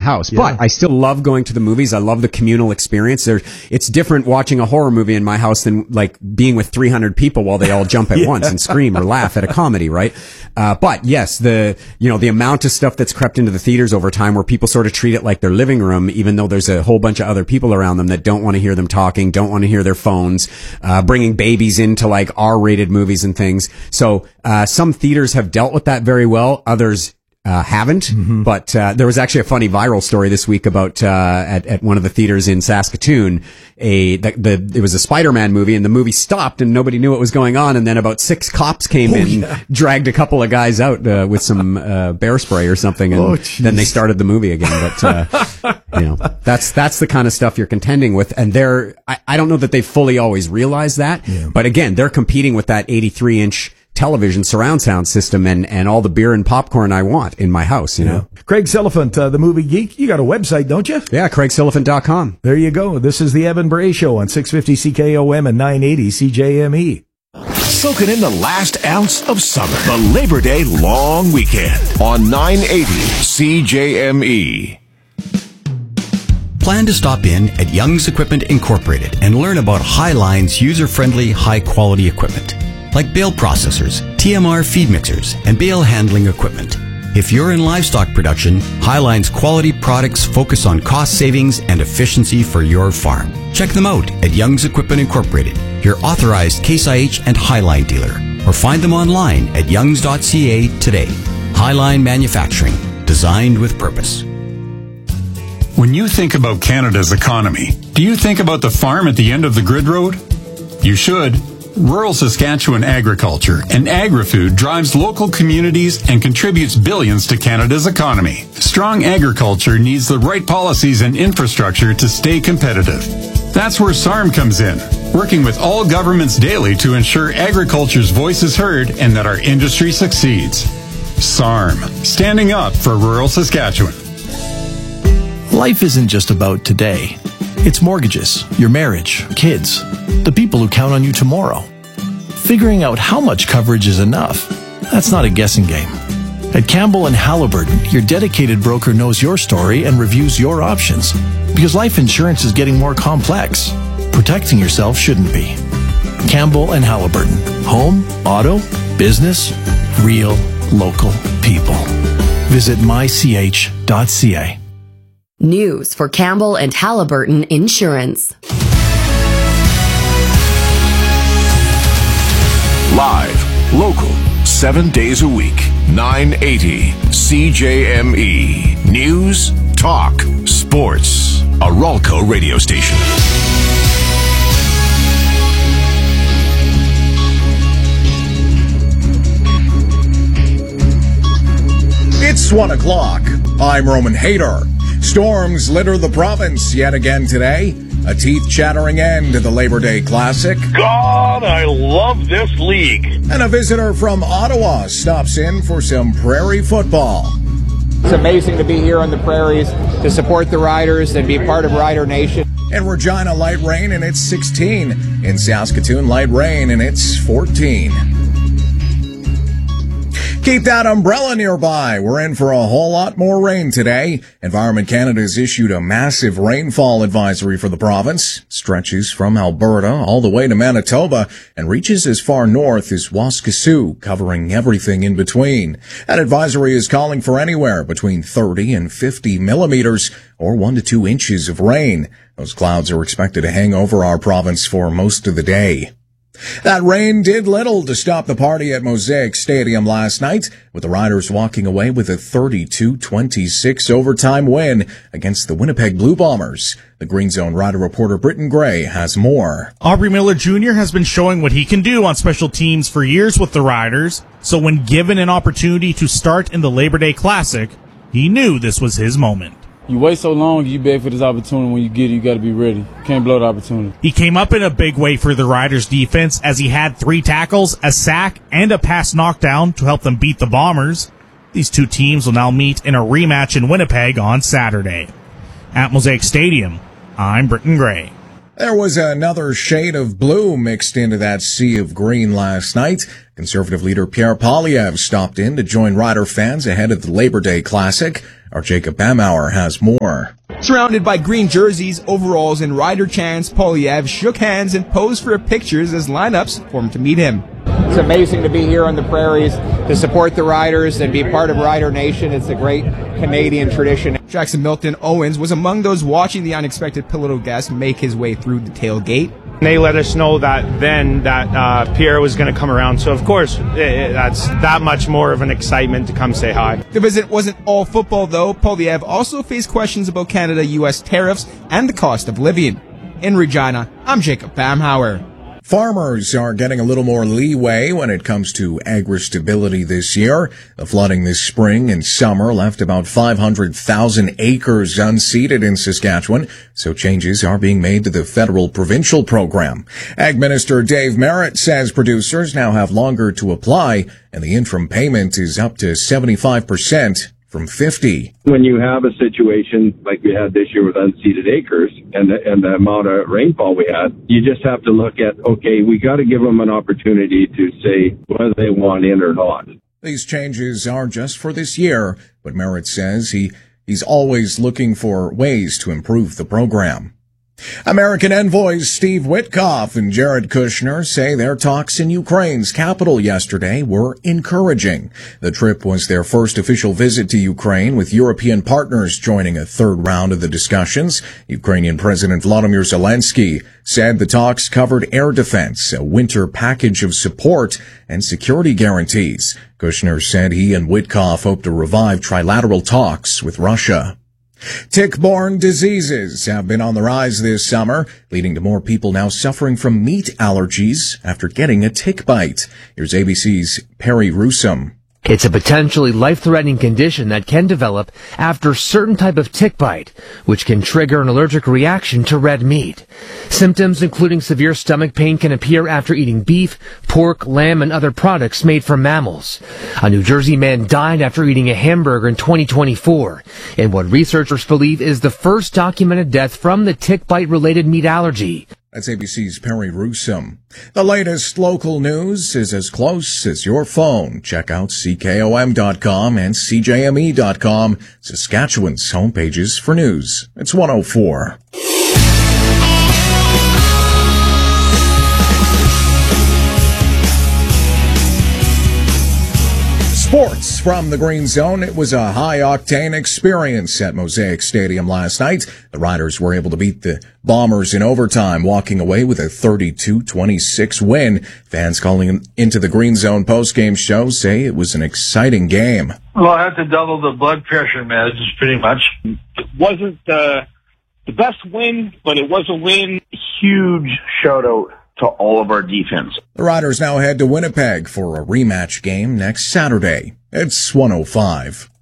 house. Yeah. But I still love going to the movies. I love the communal experience. It's different watching a horror movie in my house than like being with 300 people while they all jump at once and scream or laugh at a comedy, right? But yes, the amount of stuff that's crept into the theaters over time where people sort of treat it like their living room, even though there's a whole bunch of other people around them that don't want to hear them talking, don't want to hear their phones, bringing babies into like R-rated movies and things. So, some theaters have dealt with that very well. Others haven't, but there was actually a funny viral story this week about at one of the theaters in Saskatoon. It was a Spider-Man movie, and the movie stopped, and nobody knew what was going on. And then about 6 cops came in, dragged a couple of guys out with some bear spray or something, and then they started the movie again. But that's the kind of stuff you're contending with. And I don't know that they fully always realize that, but again, they're competing with that 83-inch television surround sound system and all the beer and popcorn I want in my house, you know. Craig Silliphant, the movie geek, you got a website, don't you? Yeah, CraigSilliphant.com. There you go. This is the Evan Bray Show on 650 CKOM and 980 CJME. Soaking in the last ounce of summer. The Labor Day long weekend on 980 CJME. Plan to stop in at Young's Equipment Incorporated and learn about Highline's user-friendly, high-quality equipment, like bale processors, TMR feed mixers, and bale handling equipment. If you're in livestock production, Highline's quality products focus on cost savings and efficiency for your farm. Check them out at Young's Equipment Incorporated, your authorized Case IH and Highline dealer, or find them online at youngs.ca today. Highline Manufacturing, designed with purpose. When you think about Canada's economy, do you think about the farm at the end of the grid road? You should. Rural Saskatchewan agriculture and agri-food drives local communities and contributes billions to Canada's economy. Strong agriculture needs the right policies and infrastructure to stay competitive. That's where SARM comes in, working with all governments daily to ensure agriculture's voice is heard and that our industry succeeds. SARM, standing up for rural Saskatchewan. Life isn't just about today. It's mortgages, your marriage, kids, the people who count on you tomorrow. Figuring out how much coverage is enough, that's not a guessing game. At Campbell & Halliburton, your dedicated broker knows your story and reviews your options. Because life insurance is getting more complex. Protecting yourself shouldn't be. Campbell & Halliburton. Home, auto, business, real, local people. Visit mych.ca. News for Campbell & Halliburton Insurance. Live, local, 7 days a week, 980 CJME. News, talk, sports. A Ralco radio station. It's 1 o'clock. I'm Roman Hayter. Storms litter the province yet again today. A teeth-chattering end to the Labor Day Classic. God, I love this league. And a visitor from Ottawa stops in for some Prairie football. It's amazing to be here on the prairies to support the Riders and be part of Rider Nation. In Regina, light rain, and it's 16. In Saskatoon, light rain, and it's 14. Keep that umbrella nearby. We're in for a whole lot more rain today. Environment Canada has issued a massive rainfall advisory for the province. Stretches from Alberta all the way to Manitoba and reaches as far north as Waskesiu, covering everything in between. That advisory is calling for anywhere between 30 and 50 millimeters or 1 to 2 inches of rain. Those clouds are expected to hang over our province for most of the day. That rain did little to stop the party at Mosaic Stadium last night, with the Riders walking away with a 32-26 overtime win against the Winnipeg Blue Bombers. The Green Zone Rider reporter Britton Gray has more. Aubrey Miller Jr. has been showing what he can do on special teams for years with the Riders, so when given an opportunity to start in the Labor Day Classic, he knew this was his moment. You wait so long, you beg for this opportunity. When you get it, you got to be ready. You can't blow the opportunity. He came up in a big way for the Riders defense as he had 3 tackles, a sack, and a pass knockdown to help them beat the Bombers. These two teams will now meet in a rematch in Winnipeg on Saturday. At Mosaic Stadium, I'm Britton Gray. There was another shade of blue mixed into that sea of green last night. Conservative leader Pierre Poilievre stopped in to join Rider fans ahead of the Labor Day Classic. Our Jacob Bamauer has more. Surrounded by green jerseys, overalls, and Rider chants, Poilievre shook hands and posed for pictures as lineups formed to meet him. It's amazing to be here on the prairies to support the Riders and be part of Rider Nation. It's a great Canadian tradition. Jackson Milton Owens was among those watching the unexpected pivotal guest make his way through the tailgate. They let us know that Pierre was going to come around. So, of course, that's that much more of an excitement to come say hi. The visit wasn't all football, though. Poilievre also faced questions about Canada-U.S. tariffs and the cost of living. In Regina, I'm Jacob Bamhauer. Farmers are getting a little more leeway when it comes to agri-stability this year. The flooding this spring and summer left about 500,000 acres unseeded in Saskatchewan, so changes are being made to the federal-provincial program. Ag Minister Dave Merritt says producers now have longer to apply, and the interim payment is up to 75%. From 50. When you have a situation like we had this year with unseeded acres and the amount of rainfall we had, you just have to look at, okay, we got to give them an opportunity to say whether they want in or not. These changes are just for this year, but Merritt says he's always looking for ways to improve the program. American envoys Steve Witkoff and Jared Kushner say their talks in Ukraine's capital yesterday were encouraging. The trip was their first official visit to Ukraine, with European partners joining a third round of the discussions. Ukrainian President Volodymyr Zelensky said the talks covered air defense, a winter package of support, and security guarantees. Kushner said he and Witkoff hope to revive trilateral talks with Russia. Tick-borne diseases have been on the rise this summer, leading to more people now suffering from meat allergies after getting a tick bite. Here's ABC's Perry Rusum. It's a potentially life-threatening condition that can develop after a certain type of tick bite, which can trigger an allergic reaction to red meat. Symptoms including severe stomach pain can appear after eating beef, pork, lamb, and other products made from mammals. A New Jersey man died after eating a hamburger in 2024, in what researchers believe is the first documented death from the tick bite-related meat allergy. That's ABC's Perry Rusum. The latest local news is as close as your phone. Check out CKOM.com and CJME.com, Saskatchewan's homepages for news. It's 104. Sports from the Green Zone. It was a high-octane experience at Mosaic Stadium last night. The Riders were able to beat the Bombers in overtime, walking away with a 32-26 win. Fans calling into the Green Zone postgame show say it was an exciting game. Well, I had to double the blood pressure meds, pretty much. It wasn't the best win, but it was a win. Huge shout-out to all of our defense. The Riders now head to Winnipeg for a rematch game next Saturday. It's 105.